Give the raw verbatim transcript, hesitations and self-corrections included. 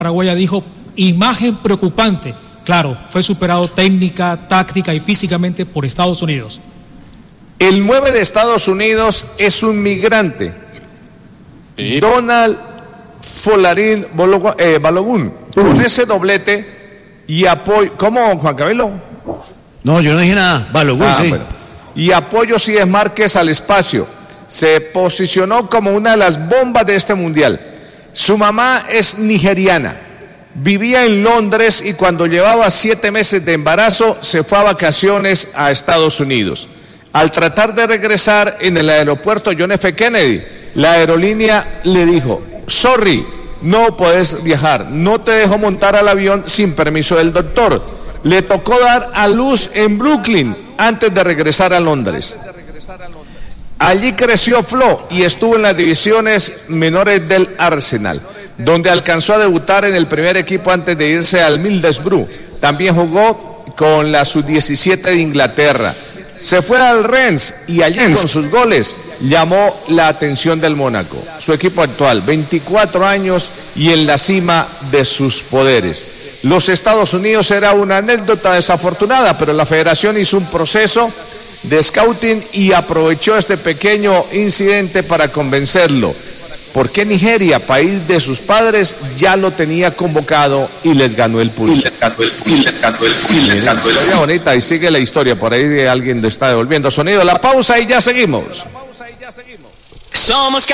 Paraguaya dijo, imagen preocupante. Claro, fue superado técnica, táctica y físicamente por Estados Unidos. El nueve de Estados Unidos es un migrante. Sí. Donald Folarin eh, Balogun, con ese doblete y apoyo. ¿Cómo, Juan Camilo? No, yo no dije nada. Balogun, ah, sí. Bueno. Y apoyo Cides Márquez al espacio. Se posicionó como una de las bombas de este mundial. Su mamá es nigeriana. Vivía en Londres y cuando llevaba siete meses de embarazo se fue a vacaciones a Estados Unidos. Al tratar de regresar en el aeropuerto John F. Kennedy, la aerolínea le dijo, sorry, no puedes viajar, no te dejo montar al avión sin permiso del doctor. Le tocó dar a luz en Brooklyn antes de regresar a Londres. Allí creció Flo y estuvo en las divisiones menores del Arsenal, donde alcanzó a debutar en el primer equipo antes de irse al Middlesbrough. También jugó con la sub diecisiete de Inglaterra. Se fue al Rennes y allí con sus goles llamó la atención del Mónaco. Su equipo actual, veinticuatro años y en la cima de sus poderes. Los Estados Unidos era una anécdota desafortunada, pero la federación hizo un proceso de scouting y aprovechó este pequeño incidente para convencerlo. Porque Nigeria, país de sus padres, ya lo tenía convocado y les ganó el pulso. Historia bonita y sigue la historia. Por ahí alguien le está devolviendo sonido. La pausa y ya seguimos. Somos